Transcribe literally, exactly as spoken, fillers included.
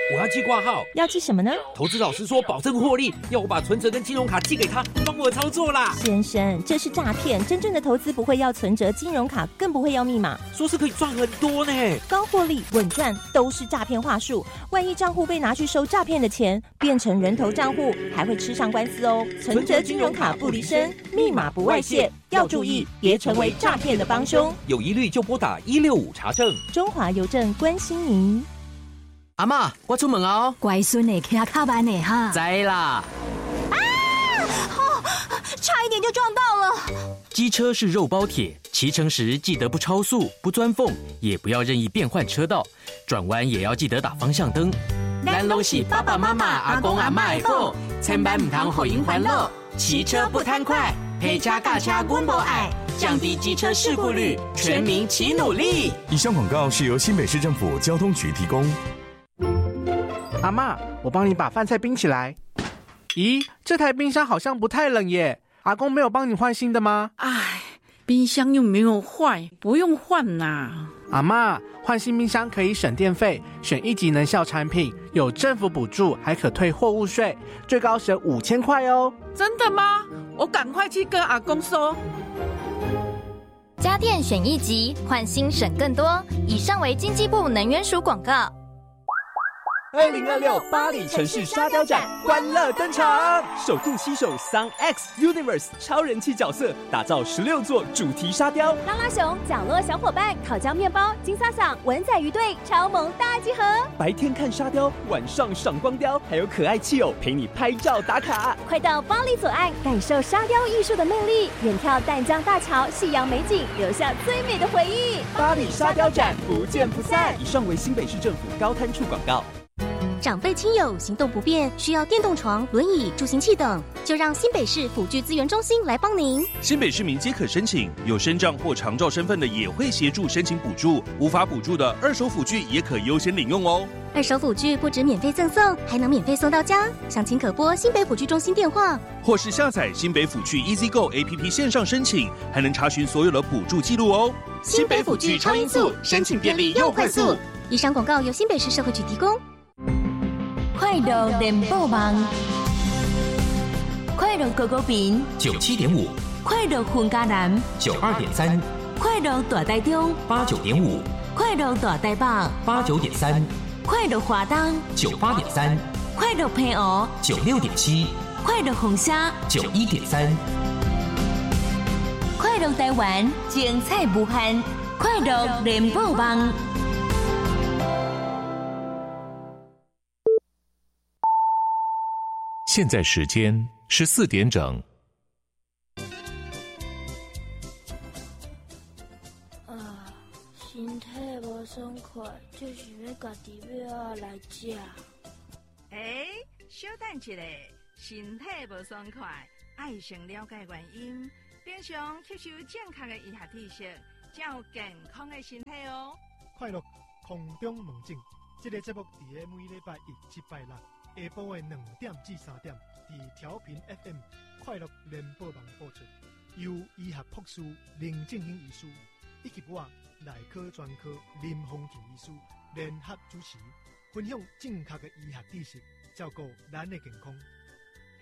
我要寄挂号。 要寄什么呢？ 投资老师说保证获利，要我把存折跟金融卡寄给他，帮我操作啦。 先生，这是诈骗，真正的投资不会要存折、金融卡，更不会要密码。 说是可以赚很多呢， 高获利、稳赚都是诈骗话术。万一账户被拿去收诈骗的钱，变成人头账户，还会吃上官司哦。存折、金融卡不离身，密码不外泄，要注意，别成为诈骗的帮凶。 有疑虑就拨打一六五查证。 中华邮政关心您。 阿嬷，我出门哦。 乖孙的骑较慢的哈。 知啦。 啊！哦，差一点就撞到了。 机车是肉包铁，骑乘时记得不超速、不钻缝，也不要任意变换车道，转弯也要记得打方向灯。咱拢是爸爸妈妈、阿公阿嬷的宝，千万唔通互因烦恼。骑车不贪快，陪车驾车阮无爱，降低机车事故率，全民齐努力。 以上广告是由新北市政府交通局提供。 阿嬷，我帮你把饭菜冰起来。咦，这台冰箱好像不太冷耶，阿公没有帮你换新的吗？ 唉，冰箱又没有坏，不用换啦。 阿嬷，换新冰箱可以省电费，选一级能效产品，有政府补助，还可退货物税，最高省五千块哦。 真的吗？我赶快去跟阿公说。 家电选一级，换新省更多。以上为经济部能源署广告。 二零二六巴黎城市沙雕展欢乐登场，首度携手 Sun X Universe 超人气角色，打造十六座主题沙雕。 拉拉熊、角落小伙伴、烤焦面包、金萨桑、文仔鱼队超萌大集合。 白天看沙雕，晚上赏光雕，还有可爱气友陪你拍照打卡。 快到巴黎左岸，感受沙雕艺术的魅力，远眺淡江大桥、夕阳美景，留下最美的回忆。 巴黎沙雕展不见不散。以上为新北市政府高滩处广告。 长辈亲友行动不便，需要电动床、轮椅、助行器等，就让新北市辅具资源中心来帮您。 新北市民皆可申请，有身障或长照身份的也会协助申请补助，无法补助的二手辅具也可优先领用哦。 二手辅具不止免费赠送，还能免费送到家。详情可拨新北辅具中心电话， 或是下载新北辅具 Easy Go A P P 线上申请，还能查询所有的补助记录哦。 新北辅具超音速，申请便利又快速。以上广告由新北市社会局提供。 快乐联播网，快乐狗狗饼九七点五， 快乐混家男九二点三， 快乐大台中八九点五， 快乐大台北八九点三， 快乐华东九八点三， 快乐平湖九六点七， 快乐红虾九一点三， 快乐台湾精彩无限，快乐联播网。 现在时间十四点整。 啊，身体无爽快，就是要家己要来食。 哎，小等一下，身体无爽快，爱先了解原因，平常吸收正确的医学知识，才有健康的身体哦。 快乐空中门诊，这个节目伫个每礼拜一、七、拜六。下晡的两點至三點，伫調頻 F M 快樂聯播網播出，由醫學博士林正興醫師以及我內科專科林豐田醫師聯合主持，分享正確的醫學知識，照顧咱的健康。